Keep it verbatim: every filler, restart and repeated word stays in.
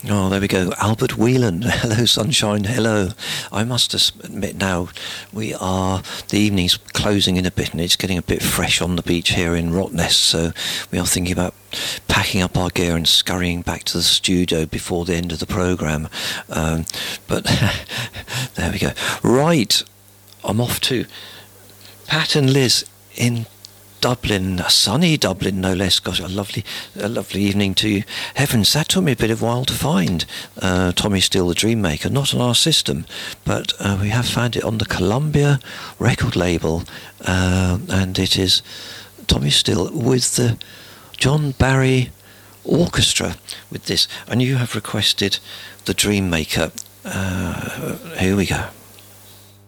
Oh, there we go. Albert Whelan. Hello, sunshine. Hello. I must admit now, we are, the evening's closing in a bit and it's getting a bit fresh on the beach here in Rottnest, so we are thinking about packing up our gear and scurrying back to the studio before the end of the programme. Um, but there we go. Right. I'm off to Pat and Liz in Dublin, sunny Dublin, no less. Gosh, a lovely, a lovely evening to you. Heavens, that took me a bit of a while to find. Uh, Tommy Steele, the Dream Maker, not on our system, but uh, we have found it on the Columbia record label, uh, and it is Tommy Steele with the John Barry Orchestra with this. And you have requested the Dream Maker. Uh, here we go.